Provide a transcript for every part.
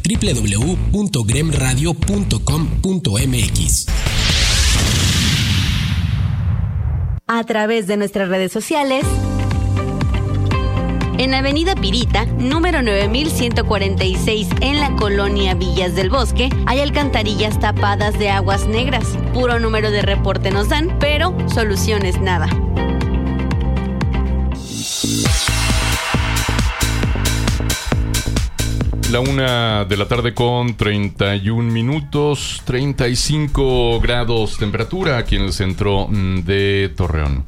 www.gremradio.com.mx. A través de nuestras redes sociales. En Avenida Pirita, número 9146, en la colonia Villas del Bosque, hay alcantarillas tapadas de aguas negras. Puro número de reporte nos dan, pero soluciones nada. La 1:00 p.m. con 31 minutos, 35 grados temperatura aquí en el centro de Torreón.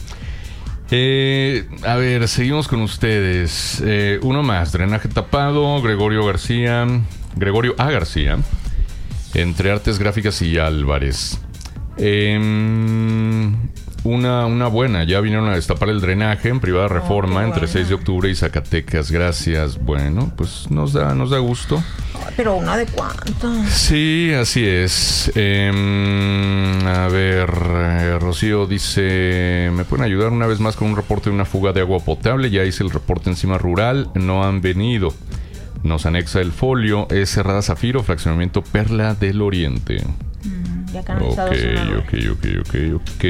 A ver, seguimos con ustedes. Uno más, drenaje tapado, Gregorio A. García, entre Artes Gráficas y Álvarez. Una buena, ya vinieron a destapar el drenaje en Privada Reforma entre 6 de octubre y Zacatecas. Gracias. Bueno, pues nos da gusto. Pero una de cuánto. Sí, así es. A ver, Rocío dice: ¿me pueden ayudar una vez más con un reporte de una fuga de agua potable? Ya hice el reporte en Cima Rural, no han venido. Nos anexa el folio, es Cerrada Zafiro, fraccionamiento Perla del Oriente. Ya canalizados. Ok.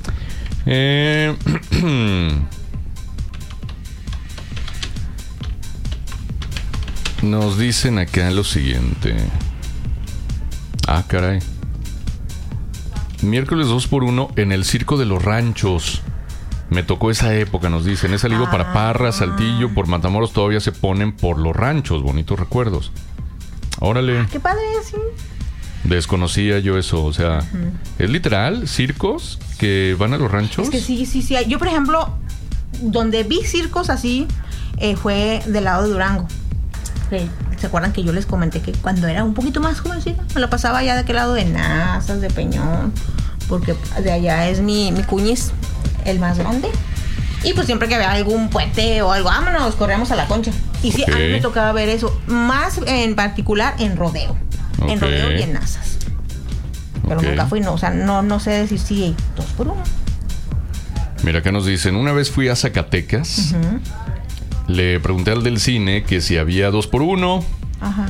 Nos dicen acá lo siguiente. Ah, caray. Miércoles 2x1 en el Circo de los Ranchos. Me tocó esa época, nos dicen. He salido para Parra, Saltillo, por Matamoros todavía se ponen por los ranchos. Bonitos recuerdos. Órale. Qué padre, sí. Desconocía yo eso, o sea, ¿es literal circos que van a los ranchos? Es que sí. Yo, por ejemplo, donde vi circos así, fue del lado de Durango. ¿Se acuerdan que yo les comenté que cuando era un poquito más jovencita me lo pasaba allá de aquel lado de Nazas, de Peñón, porque de allá es mi cuñiz, el más grande. Y pues siempre que había algún puente o algo, vámonos, corríamos a la Concha. Y sí, a mí me tocaba ver eso, más en particular en rodeo. En rodeo y en Nazas. Pero nunca fui, no, o sea, no sé decir si 2x1. Mira, acá nos dicen, una vez fui a Zacatecas, le pregunté al del cine que si había 2x1. Ajá.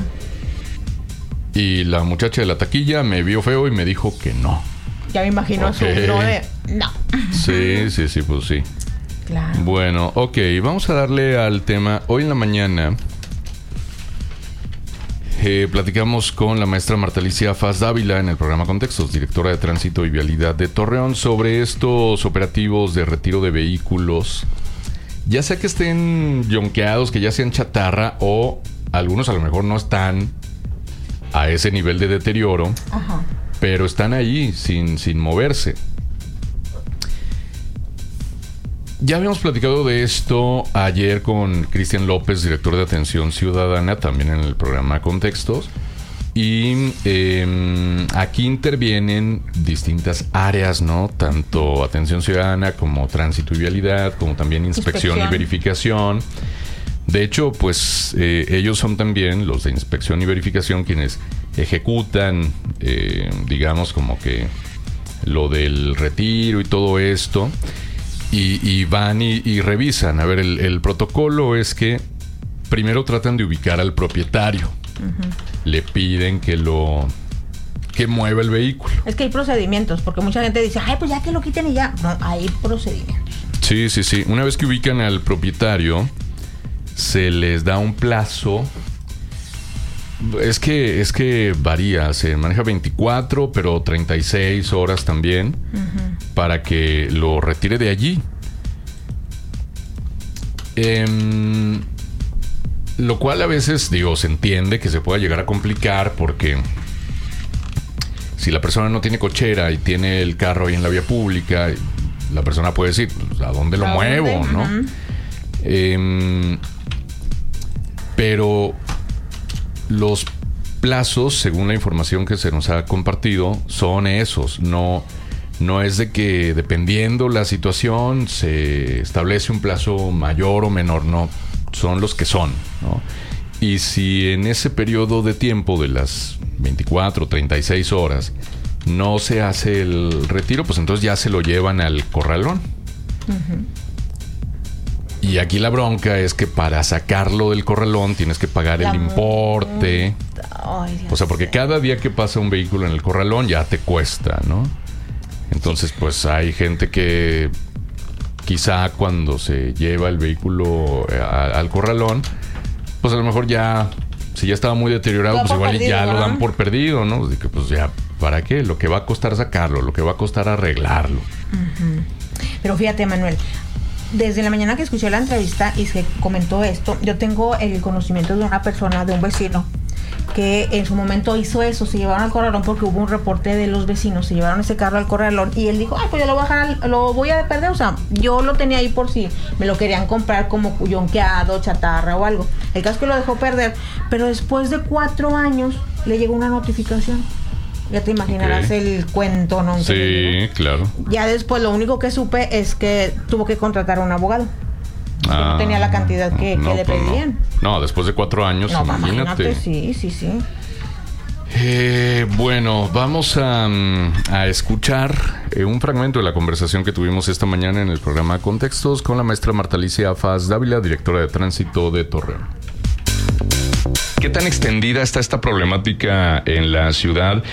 Y la muchacha de la taquilla me vio feo y me dijo que no. Ya me imagino su no de... No. Sí, pues sí. Claro. Bueno, ok, vamos a darle al tema. Hoy en la mañana platicamos con la maestra Marta Alicia Faz Dávila en el programa Contextos, directora de Tránsito y Vialidad de Torreón, sobre estos operativos de retiro de vehículos, ya sea que estén yonqueados, que ya sean chatarra, o algunos a lo mejor no están a ese nivel de deterioro, pero están ahí sin moverse. Ya habíamos platicado de esto ayer con Cristian López, director de Atención Ciudadana, también en el programa Contextos. Y aquí intervienen distintas áreas, ¿no? Tanto Atención Ciudadana como Tránsito y Vialidad, como también Inspección y Verificación. De hecho, pues ellos son también, los de Inspección y Verificación, quienes ejecutan, digamos, como que lo del retiro y todo esto. Y van y revisan. A ver, el protocolo es que primero tratan de ubicar al propietario. Le piden que mueva el vehículo. Es que hay procedimientos, porque mucha gente dice, ay, pues ya que lo quiten y ya. No, hay procedimientos. Sí. Una vez que ubican al propietario, se les da un plazo. Es que varía, se maneja 24, pero 36 horas también, para que lo retire de allí. Lo cual a veces, se entiende que se pueda llegar a complicar, porque si la persona no tiene cochera y tiene el carro ahí en la vía pública, la persona puede decir, ¿a dónde lo muevo? ¿No? Pero los plazos, según la información que se nos ha compartido, son esos. No es de que dependiendo la situación se establece un plazo mayor o menor. No, son los que son, ¿no? Y si en ese periodo de tiempo de las 24 o 36 horas no se hace el retiro, pues entonces ya se lo llevan al corralón. Y aquí la bronca es que para sacarlo del corralón tienes que pagar el importe. Ay, Dios, o sea, porque cada día que pasa un vehículo en el corralón ya te cuesta, ¿no? Entonces, pues hay gente que quizá cuando se lleva el vehículo al corralón, pues a lo mejor ya, si ya estaba muy deteriorado, pues igual perdido, ya, ¿verdad?, lo dan por perdido, ¿no? De que pues ya, ¿para qué? Lo que va a costar sacarlo, lo que va a costar arreglarlo. Uh-huh. Pero fíjate, Manuel, desde la mañana que escuché la entrevista y se comentó esto, yo tengo el conocimiento de una persona, de un vecino, que en su momento hizo eso, se llevaron al corralón porque hubo un reporte de los vecinos, se llevaron ese carro al corralón y él dijo, pues yo lo voy a dejar, lo voy a perder, o sea, yo lo tenía ahí por si me lo querían comprar como yonqueado, chatarra o algo. El caso es que lo dejó perder, pero después de 4 años le llegó una notificación. Ya te imaginarás el cuento, ¿no? Sí, claro. Ya después lo único que supe es que tuvo que contratar a un abogado. No tenía la cantidad que le pedían. No, después de 4 años, no, imagínate. Sí. Bueno, vamos a escuchar un fragmento de la conversación que tuvimos esta mañana en el programa Contextos con la maestra Marta Alicia Faz Dávila, directora de Tránsito de Torreón. ¿Qué tan extendida está esta problemática en la ciudad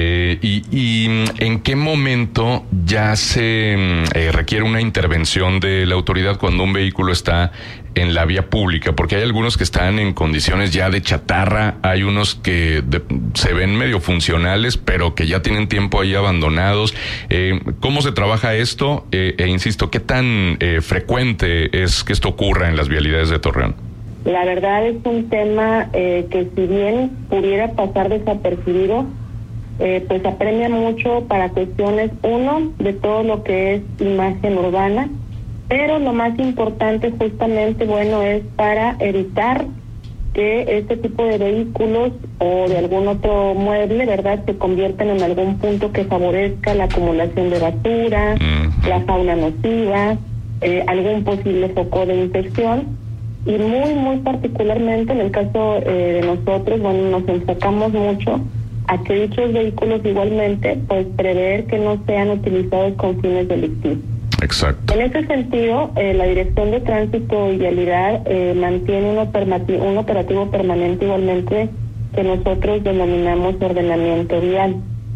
y en qué momento ya se requiere una intervención de la autoridad cuando un vehículo está en la vía pública? Porque hay algunos que están en condiciones ya de chatarra, hay unos que se ven medio funcionales, pero que ya tienen tiempo ahí abandonados. ¿Cómo se trabaja esto? Insisto, ¿qué tan frecuente es que esto ocurra en las vialidades de Torreón? La verdad es un tema que si bien pudiera pasar desapercibido, pues apremia mucho para cuestiones, uno, de todo lo que es imagen urbana, pero lo más importante justamente, bueno, es para evitar que este tipo de vehículos o de algún otro mueble, ¿verdad?, se conviertan en algún punto que favorezca la acumulación de basura, la fauna nociva, algún posible foco de infección. Y muy particularmente en el caso de nosotros, bueno, nos enfocamos mucho a que dichos vehículos igualmente, pues prever que no sean utilizados con fines delictivos. Exacto. En ese sentido, la Dirección de Tránsito y Vialidad mantiene un operativo permanente igualmente que nosotros denominamos ordenamiento vial.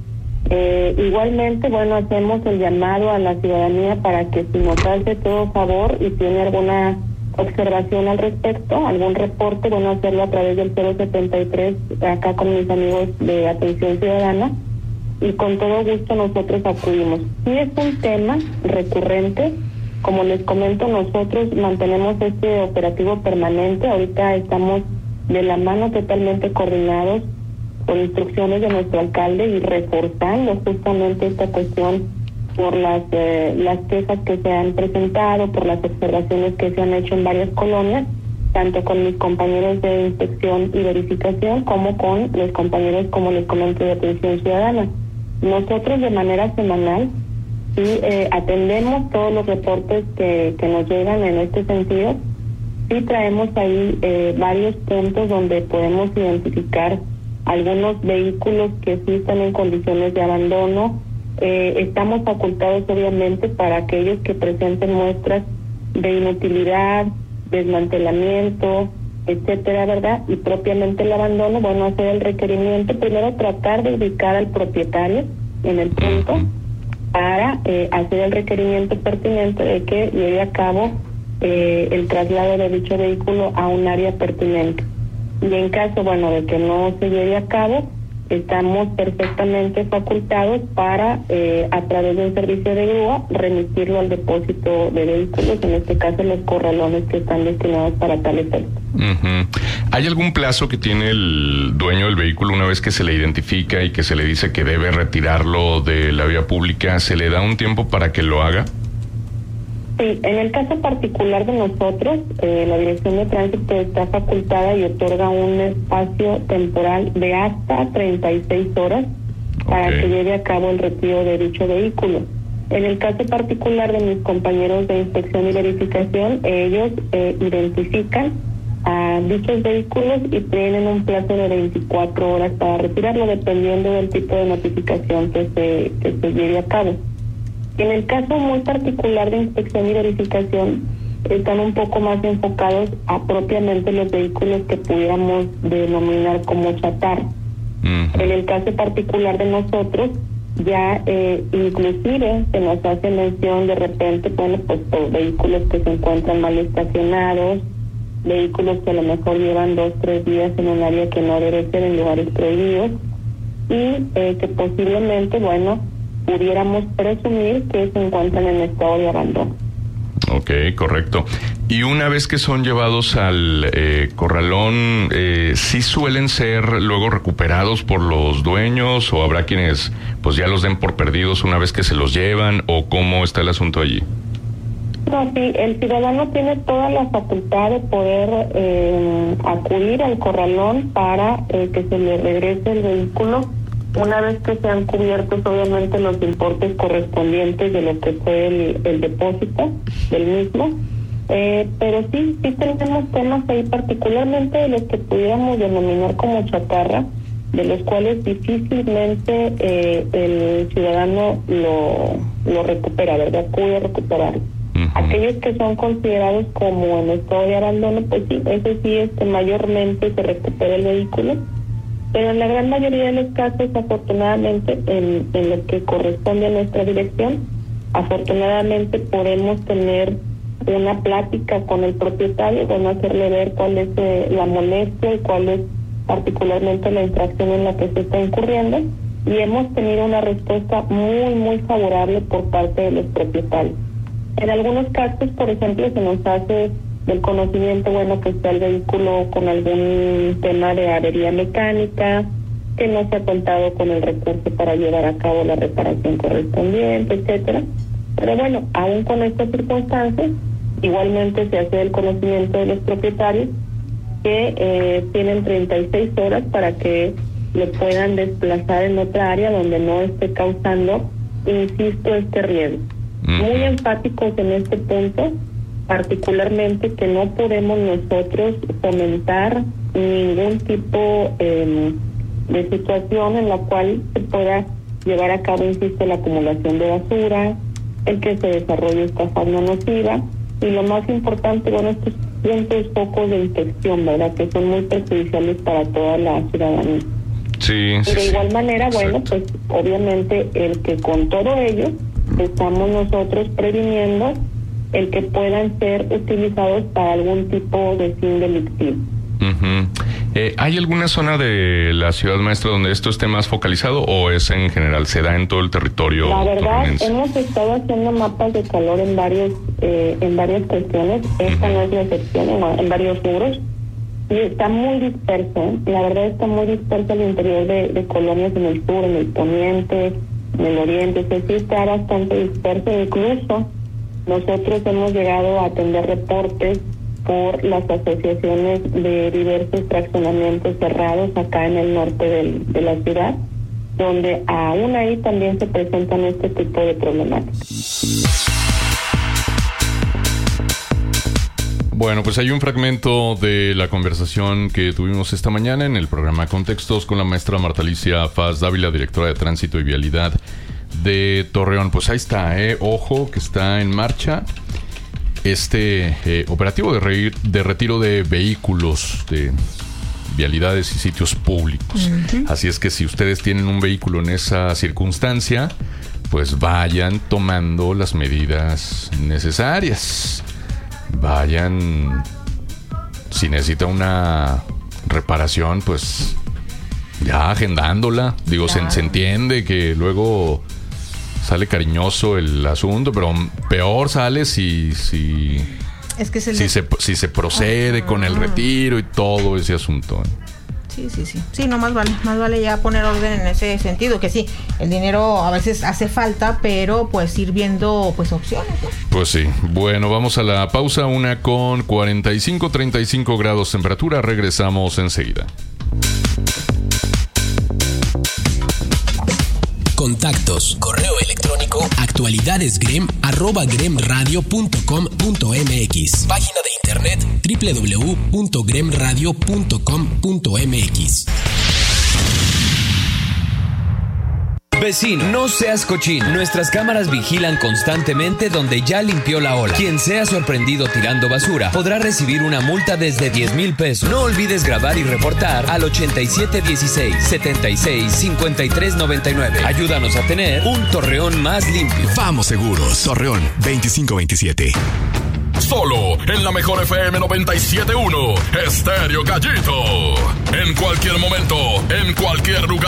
Igualmente, bueno, hacemos el llamado a la ciudadanía para que si nos hace todo favor y tiene alguna observación al respecto, algún reporte, bueno, hacerlo a través del 073 acá con mis amigos de Atención Ciudadana, y con todo gusto nosotros acudimos. Sí es un tema recurrente, como les comento, nosotros mantenemos este operativo permanente, ahorita estamos de la mano totalmente coordinados por instrucciones de nuestro alcalde y reforzando justamente esta cuestión por las quejas que se han presentado, por las observaciones que se han hecho en varias colonias, tanto con mis compañeros de inspección y verificación como con los compañeros, como les comento, de Atención Ciudadana. Nosotros de manera semanal atendemos todos los reportes que nos llegan en este sentido. Sí traemos ahí varios puntos donde podemos identificar algunos vehículos que sí están en condiciones de abandono. Estamos facultados obviamente para aquellos que presenten muestras de inutilidad, desmantelamiento, etcétera, ¿verdad? Y propiamente el abandono, bueno, hacer el requerimiento, primero tratar de ubicar al propietario en el punto para hacer el requerimiento pertinente de que lleve a cabo el traslado de dicho vehículo a un área pertinente. Y en caso, bueno, de que no se lleve a cabo, estamos perfectamente facultados para, a través de un servicio de grúa, remitirlo al depósito de vehículos, en este caso los corralones que están destinados para tal efecto. ¿Hay algún plazo que tiene el dueño del vehículo una vez que se le identifica y que se le dice que debe retirarlo de la vía pública? ¿Se le da un tiempo para que lo haga? Sí, en el caso particular de nosotros, la Dirección de Tránsito está facultada y otorga un espacio temporal de hasta 36 horas para que lleve a cabo el retiro de dicho vehículo. En el caso particular de mis compañeros de inspección y verificación, ellos identifican a dichos vehículos y tienen un plazo de 24 horas para retirarlo, dependiendo del tipo de notificación que se lleve a cabo. En el caso muy particular de inspección y verificación, están un poco más enfocados a propiamente los vehículos que pudiéramos denominar como chatarra. En el caso particular de nosotros, ya inclusive se nos hace mención de repente, bueno, pues por vehículos que se encuentran mal estacionados, vehículos que a lo mejor llevan 2-3 días en un área que no debe ser, en lugares prohibidos, y que posiblemente, bueno, pudiéramos presumir que se encuentran en estado de abandono. Ok, correcto. Y una vez que son llevados al corralón, ¿sí suelen ser luego recuperados por los dueños o habrá quienes pues ya los den por perdidos una vez que se los llevan, o cómo está el asunto allí? No, sí, el ciudadano tiene toda la facultad de poder acudir al corralón para que se le regrese el vehículo una vez que sean cubiertos obviamente los importes correspondientes de lo que fue el depósito del mismo. Pero sí tenemos temas ahí, particularmente de los que pudiéramos denominar como chatarra, de los cuales difícilmente el ciudadano lo recupera, ¿verdad? Puede recuperar. Aquellos que son considerados como en estado de abandono, pues sí, eso sí, mayormente se recupera el vehículo, pero en la gran mayoría de los casos, afortunadamente, en lo que corresponde a nuestra dirección, afortunadamente podemos tener una plática con el propietario, bueno, hacerle ver cuál es la molestia y cuál es particularmente la infracción en la que se está incurriendo, y hemos tenido una respuesta muy, muy favorable por parte de los propietarios. En algunos casos, por ejemplo, se nos hace del conocimiento, bueno, que está el vehículo con algún tema de avería mecánica, que no se ha contado con el recurso para llevar a cabo la reparación correspondiente, etcétera. Pero bueno, aún con estas circunstancias, igualmente se hace el conocimiento de los propietarios que tienen 36 horas para que lo puedan desplazar en otra área donde no esté causando, insisto, este riesgo. Muy enfáticos en este punto, particularmente que no podemos nosotros fomentar ningún tipo de situación en la cual se pueda llevar a cabo, insisto, la acumulación de basura, el que se desarrolle esta fauna nociva, y lo más importante, bueno, estos cientos focos de infección, ¿verdad?, que son muy perjudiciales para toda la ciudadanía. Sí, y de igual manera, bueno, pues obviamente el que con todo ello estamos nosotros previniendo el que puedan ser utilizados para algún tipo de fin delictivo. ¿Hay alguna zona de la ciudad, maestra, donde esto esté más focalizado, o es en general, se da en todo el territorio? La verdad, torrenense? hemos estado haciendo mapas de calor en varias cuestiones. Esta no es la excepción, en varios rubros, y está muy disperso. La verdad, está muy disperso el interior de colonias en el sur, en el poniente, en el oriente. Sí está bastante disperso. Incluso nosotros hemos llegado a atender reportes por las asociaciones de diversos fraccionamientos cerrados acá en el norte de la ciudad, donde aún ahí también se presentan este tipo de problemáticas. Bueno, pues hay un fragmento de la conversación que tuvimos esta mañana en el programa Contextos con la maestra Marta Alicia Faz Dávila, directora de Tránsito y Vialidad de Torreón. Pues ahí está, ojo, que está en marcha este operativo de retiro de vehículos de vialidades y sitios públicos. Así es que si ustedes tienen un vehículo en esa circunstancia, pues vayan tomando las medidas necesarias. Vayan, si necesita una reparación, pues ya agendándola. Digo, se entiende que luego sale cariñoso el asunto, pero peor sale si es que se procede con el retiro y todo ese asunto. Sí, no, más vale ya poner orden en ese sentido, que sí, el dinero a veces hace falta, pero pues ir viendo pues opciones, ¿no? Pues sí. Bueno, vamos a la pausa, 1:45, 35 grados temperatura, regresamos enseguida. Contactos, correo electrónico, actualidadesgrem@gremradio.com.mx. Página de internet www.gremradio.com.mx. Vecino, no seas cochino. Nuestras cámaras vigilan constantemente donde ya limpió la ola. Quien sea sorprendido tirando basura podrá recibir una multa desde 10,000 pesos. No olvides grabar y reportar al 8716-765399. Ayúdanos a tener un Torreón más limpio. Vamos Seguros, Torreón 2527. Solo en la mejor FM 97.1, Estéreo Gallito. En cualquier momento, en cualquier lugar.